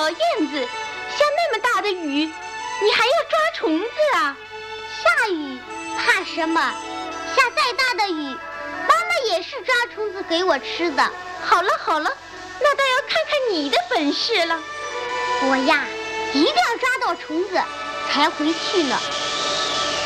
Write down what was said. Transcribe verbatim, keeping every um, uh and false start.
小燕子，下那么大的雨，你还要抓虫子啊？ 下雨怕什么？下再大的雨，妈妈也是抓虫子给我吃的。 好了好了，那倒要看看你的本事了。 我呀，一定要抓到虫子才回去呢。